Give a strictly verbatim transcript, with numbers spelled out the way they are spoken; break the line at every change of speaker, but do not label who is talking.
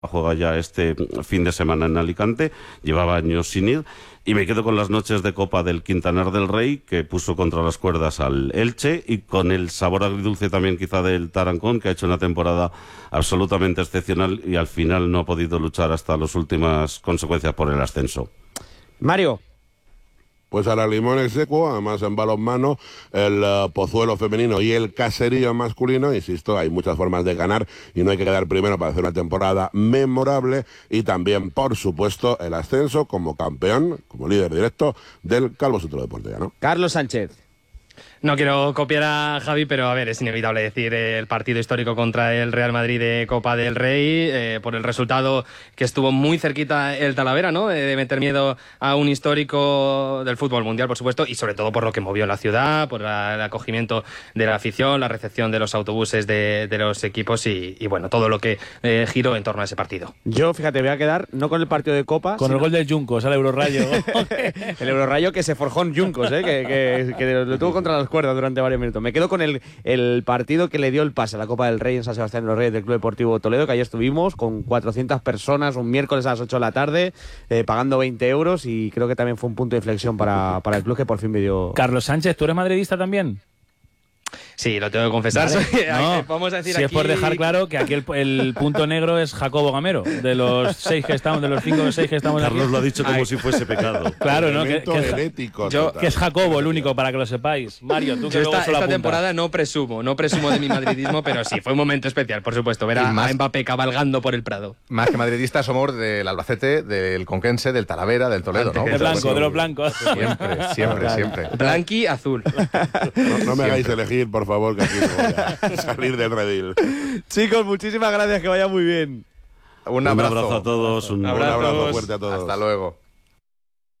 juega ya este fin de semana en Alicante, llevaba años sin ir, y me quedo con las noches de Copa del Quintanar del Rey, que puso contra las cuerdas al Elche, y con el sabor agridulce también quizá del Tarancón, que ha hecho una temporada absolutamente excepcional y al final no ha podido luchar hasta las últimas consecuencias por el ascenso.
Mario.
Pues a la Limón Execuo, además en balonmano, el uh, Pozuelo femenino y el Caserío masculino. Insisto, hay muchas formas de ganar y no hay que quedar primero para hacer una temporada memorable. Y también, por supuesto, el ascenso como campeón, como líder directo del Calvo Sotelo Deporte Llano.
Carlos Sánchez.
No quiero copiar a Javi, pero a ver, es inevitable decir eh, el partido histórico contra el Real Madrid de Copa del Rey, eh, por el resultado que estuvo muy cerquita el Talavera, ¿no? De, de meter miedo a un histórico del fútbol mundial, por supuesto, y sobre todo por lo que movió la ciudad, por la, el acogimiento de la afición, la recepción de los autobuses de, de los equipos y, y, bueno, todo lo que eh, giró en torno a ese partido.
Yo, fíjate, voy a quedar no con el partido de Copa,
con
sino...
el gol del Juncos al Eurorrayo.
El Eurorrayo que se forjó en Juncos, ¿eh? que, que, que lo tuvo contra las cuerdas durante varios minutos. Me quedo con el, el partido que le dio el pase a la Copa del Rey en San Sebastián de los Reyes del Club Deportivo Toledo, que ayer estuvimos con cuatrocientas personas un miércoles a las ocho de la tarde, eh, pagando veinte euros, y creo que también fue un punto de inflexión para, para el club, que por fin me dio...
Carlos Sánchez, ¿tú eres madridista también?
Sí, lo tengo que confesar.
Vale.
Soy,
no,
vamos a decir
si
aquí...
es por dejar claro que aquí el, el punto negro es Jacobo Gamero, de los seis que estamos, de los cinco o seis que estamos
Carlos
aquí.
lo ha dicho como
Ay.
si fuese pecado.
Claro, ¿no? Que,
Que,
que, es, yo, que es Jacobo el único, para que lo sepáis. Mario, tú que
yo
luego
esta,
solo
esta
apuntas.
temporada no presumo, no presumo de mi madridismo, pero sí, fue un momento especial, por supuesto, ver a,
más,
a Mbappé cabalgando por el Prado.
Más que madridistas somos del Albacete, del Conquense, del Talavera, del Toledo, ¿no?
De blanco, de los blancos.
Siempre, siempre, siempre.
Blanqui, azul.
No, no me hagáis elegir, por favor, que aquí no voy a salir del redil.
Chicos, muchísimas gracias, que vaya muy bien.
Un abrazo,
un abrazo a todos. Un,
un abrazo fuerte a todos.
Hasta luego.